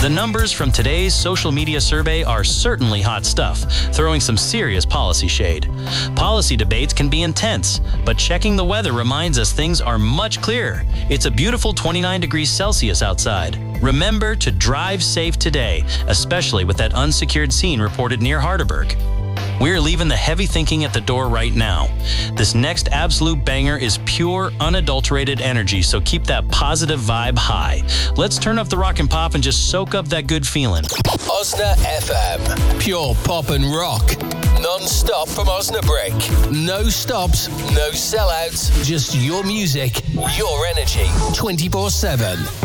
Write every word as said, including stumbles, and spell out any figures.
The numbers from today's social media survey are certainly hot stuff, throwing some serious policy shade. Policy debates can be intense, but checking the weather reminds us things are much clearer. It's a beautiful twenty-nine degrees Celsius outside. Remember to drive safe today, especially with that unsecured scene reported near Harderberg. We're leaving the heavy thinking at the door right now. This next absolute banger is pure, unadulterated energy, so keep that positive vibe high. Let's turn up the rock and pop and just soak up that good feeling. Osna F M. Pure pop and rock. Non-stop from Osnabrück. No stops, no sellouts, just your music, your energy, twenty-four seven.